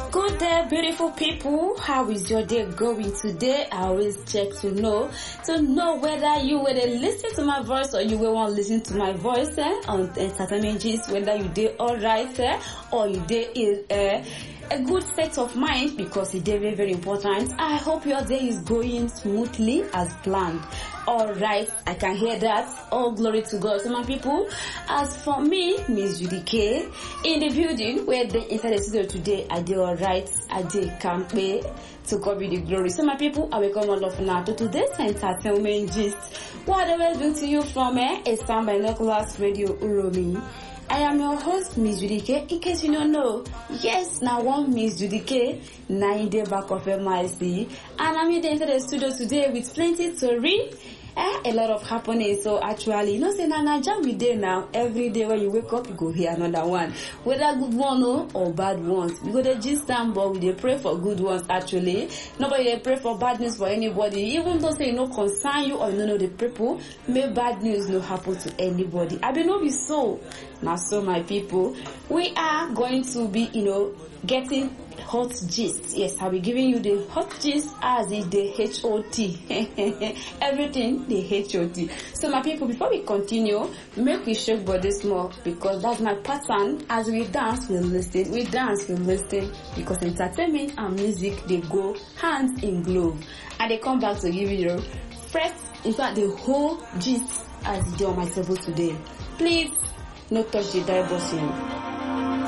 Good day, beautiful people. How is your day going today? I always check to know whether you will listen to my voice or you will want to listen to my voice on entertainment gist, whether you did alright or you did a good state of mind, because it's very, very important. I hope your day is going smoothly as planned. Alright, I can hear that. All glory to God. So my people, as for me, Miss Judy K, in the building where they inside the studio today, I did alright, I did can't wait to God be the glory. So my people, I will come all of now to today's entertainment gist. What I will do to you from a Sound Binoculars Radio Uromi. I am your host, Miss Judy K. In case you don't know, yes, now one Miss Judy K, 9 day back of MIC, and I'm here into the studio today with plenty to read. A lot of happening. So actually, you know, say na jam we day now. Every day when you wake up, you go hear another one, whether good one or bad ones. We go to gist them, but we dey pray for good ones. Actually, nobody dey pray for bad news for anybody. Even though say no concern you or no the people, may bad news no happen to anybody. I be no be so. Now, so my people, we are going to be, getting hot gist. Yes, I'll be giving you the hot gist as is the HOT. Everything the HOT. So my people, before we continue, make we shake body small, because that's my pattern. As we dance, we listen. We dance, we listen. Because entertainment and music, they go hands in glove. And they come back to give you the fresh, in fact, the whole gist as they on my table today. Please, no touch the dial button.